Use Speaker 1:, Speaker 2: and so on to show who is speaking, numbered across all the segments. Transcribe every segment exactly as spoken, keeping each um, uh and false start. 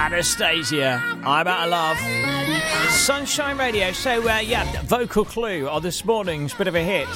Speaker 1: Anastasia, I'm Out of Love. Sunshine Radio. So, uh, yeah, vocal clue on this morning's bit of a hit,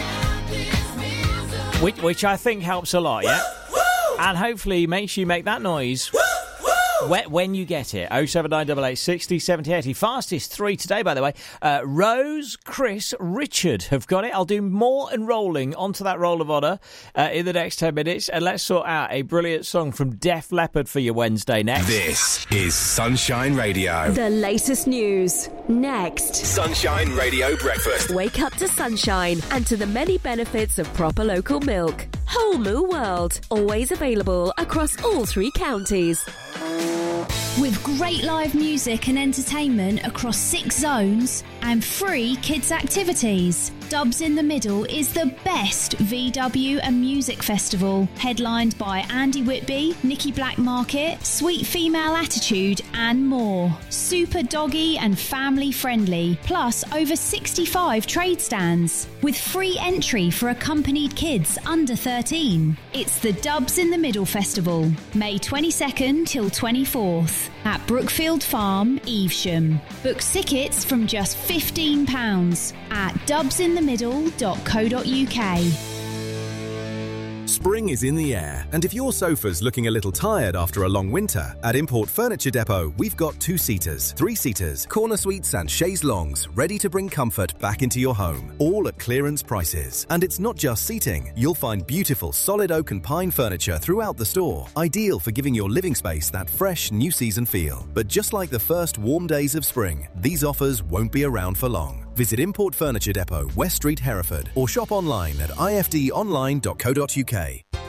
Speaker 1: which, which I think helps a lot, yeah? And hopefully makes you make that noise when you get it. oh seven nine eight eight sixty seventy eighty. Fastest three today, by the way. Uh, Rose, Chris, Richard have got it. I'll do more and rolling onto that roll of honour uh, in the next ten minutes. And let's sort out a brilliant song from Def Leppard for your Wednesday next.
Speaker 2: This is Sunshine Radio.
Speaker 3: The latest news next.
Speaker 2: Sunshine Radio Breakfast.
Speaker 3: Wake up to sunshine and to the many benefits of proper local milk. Whole Moo World. Always available across all three counties.
Speaker 4: With great live music and entertainment across six zones and free kids' activities, Dubs in the Middle is the best V W and music festival, headlined by Andy Whitby, Nicky Blackmarket, Sweet Female Attitude and more. Super doggy and family friendly, plus over sixty-five trade stands, with free entry for accompanied kids under thirteen. It's the Dubs in the Middle Festival, May twenty-second till twenty-fourth at Brookfield Farm, Evesham. Book tickets from just fifteen pounds at dubs in the middle dot co dot uk.
Speaker 5: Spring is in the air, and if your sofa's looking a little tired after a long winter, at Import Furniture Depot, we've got two-seaters, three-seaters, corner suites and chaise longues ready to bring comfort back into your home, all at clearance prices. And it's not just seating. You'll find beautiful solid oak and pine furniture throughout the store, ideal for giving your living space that fresh, new season feel. But just like the first warm days of spring, these offers won't be around for long. Visit Import Furniture Depot, West Street, Hereford, or shop online at i f d online dot co dot uk.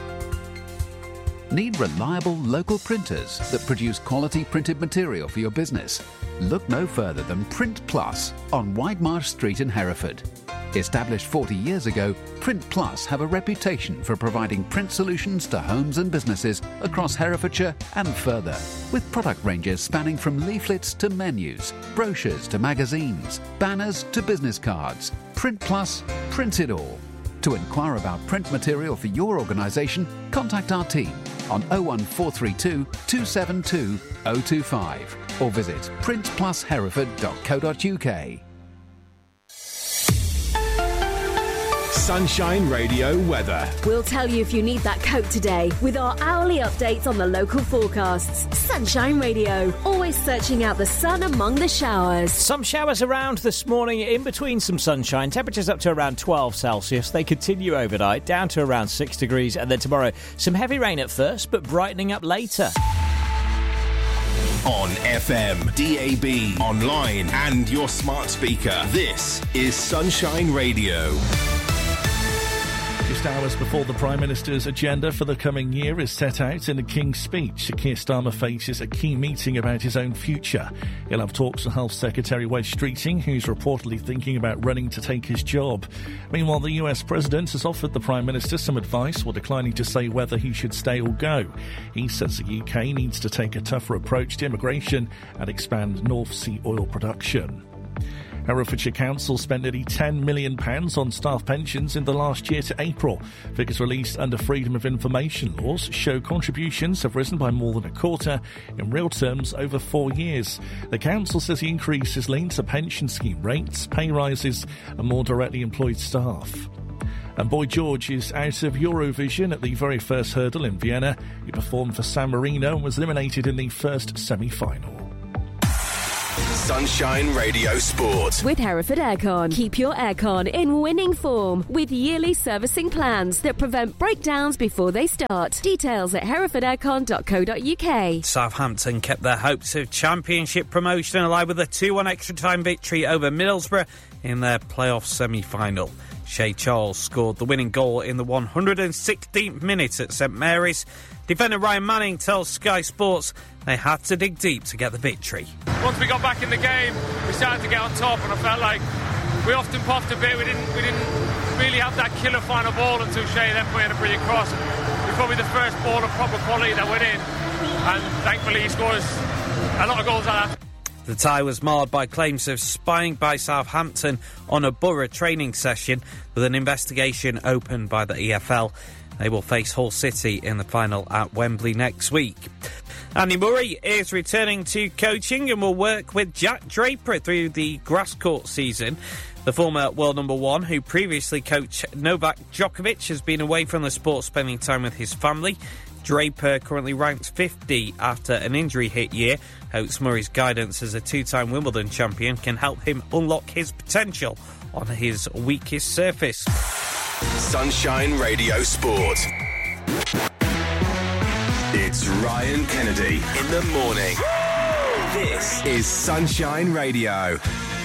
Speaker 6: Need reliable local printers that produce quality printed material for your business? Look no further than Print Plus on Widemarsh Street in Hereford. Established forty years ago, Print Plus have a reputation for providing print solutions to homes and businesses across Herefordshire and further, with product ranges spanning from leaflets to menus, brochures to magazines, banners to business cards. Print Plus, print it all. To inquire about print material for your organisation, contact our team on oh one four three two, two seven two, oh two five or visit print plus hereford dot co dot uk.
Speaker 2: Sunshine Radio weather.
Speaker 3: We'll tell you if you need that coat today with our hourly updates on the local forecasts. Sunshine Radio, always searching out the sun among the showers.
Speaker 1: Some showers around this morning, in between some sunshine. Temperatures up to around twelve Celsius. They continue overnight, down to around six degrees. And then tomorrow, some heavy rain at first, but brightening up later.
Speaker 2: On F M, D A B, online and your smart speaker. This is Sunshine Radio.
Speaker 7: Just hours before the Prime Minister's agenda for the coming year is set out in a King's speech, Sir Keir Starmer faces a key meeting about his own future. He'll have talks with Health Secretary Wes Streeting, who's reportedly thinking about running to take his job. Meanwhile, the U S President has offered the Prime Minister some advice while declining to say whether he should stay or go. He says the U K needs to take a tougher approach to immigration and expand North Sea oil production. Herefordshire Council spent nearly ten million pounds on staff pensions in the last year to April. Figures released under Freedom of Information laws show contributions have risen by more than a quarter, in real terms over four years. The council says the increase is linked to pension scheme rates, pay rises and more directly employed staff. And Boy George is out of Eurovision at the very first hurdle in Vienna. He performed for San Marino and was eliminated in the first semi-final.
Speaker 2: Sunshine Radio Sport.
Speaker 3: With Hereford Aircon. Keep your aircon in winning form with yearly servicing plans that prevent breakdowns before they start. Details at hereford aircon dot co dot uk.
Speaker 8: Southampton kept their hopes of championship promotion alive with a two one extra time victory over Middlesbrough in their playoff semi-final. Shay Charles scored the winning goal in the one hundred sixteenth minute at St Mary's. Defender Ryan Manning tells Sky Sports they had to dig deep to get the victory.
Speaker 9: Once we got back in the game, we started to get on top, and I felt like we often puffed a bit. We didn't, we didn't really have that killer final ball until Shay then put in a brilliant cross. It was probably the first ball of proper quality that went in, and thankfully he scores a lot of goals like that.
Speaker 8: The tie was marred by claims of spying by Southampton on a Borough training session, with an investigation opened by the E F L. They will face Hull City in the final at Wembley next week. Andy Murray is returning to coaching and will work with Jack Draper through the grass court season. The former world number one, who previously coached Novak Djokovic, has been away from the sport spending time with his family. Draper, currently ranked fifty after an injury-hit year, hopes Murray's guidance as a two-time Wimbledon champion can help him unlock his potential on his weakest surface.
Speaker 2: Sunshine Radio Sport. It's Ryan Kennedy in the morning. This is Sunshine Radio.